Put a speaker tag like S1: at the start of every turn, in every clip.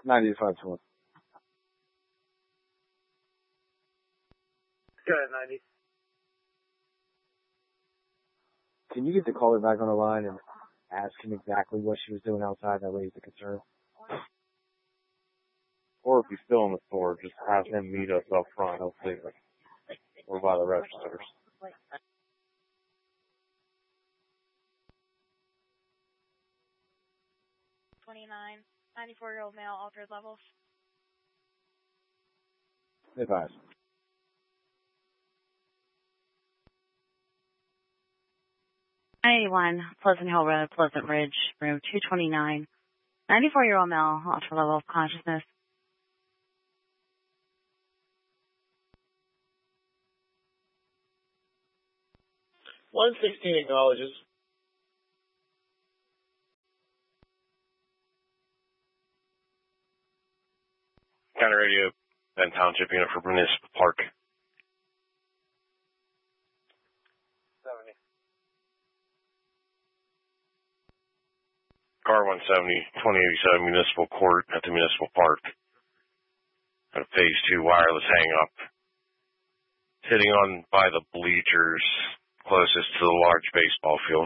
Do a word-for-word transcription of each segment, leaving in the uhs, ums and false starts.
S1: ninety-five twenty.
S2: Go ahead, ninety.
S1: Can you get the caller back on the line and ask him exactly what she was doing outside? That raised the concern.
S3: Or if he's still in the store, just have him meet us up front. He'll see us. Or by the registers.
S4: twenty-nine, ninety-four-year-old male, altered levels.
S1: Advise.
S5: nine eighty-one, Pleasant Hill Road, Pleasant Ridge, room two twenty-nine. ninety-four-year-old male, altered level of consciousness.
S2: one sixteen acknowledges.
S6: County Radio, Bend Township Unit for Municipal Park.
S2: seventy.
S6: Car one seventy, twenty eighty-seven Municipal Court at the Municipal Park. At a phase two wireless hang-up. Hitting on by the bleachers closest to the large baseball field.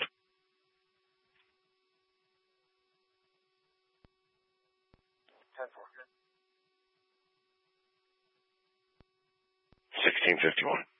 S6: sixteen fifty-one.